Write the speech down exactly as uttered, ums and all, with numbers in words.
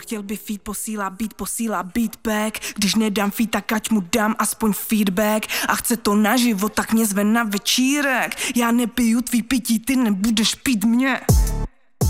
chtěl by feed, posílá beat, posílá beatback. Když nedám feed, tak ať mu dám aspoň feedback. A chce to naživo, tak mě zve na večírek. Já nepiju tvý pití, ty nebudeš pít mě.